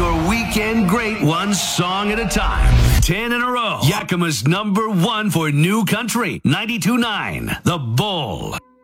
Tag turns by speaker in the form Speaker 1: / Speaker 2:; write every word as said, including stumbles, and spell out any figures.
Speaker 1: your weekend great one song at a time. Ten in a row. Yakima's number one for new country. ninety-two point nine The Bull.